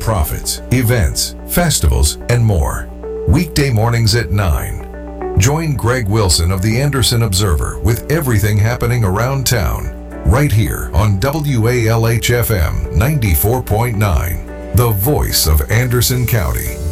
nonprofits, events, festivals, and more. Weekday mornings at 9. Join Greg Wilson of the Anderson Observer with everything happening around town, right here on WALH-FM 94.9, the voice of Anderson County.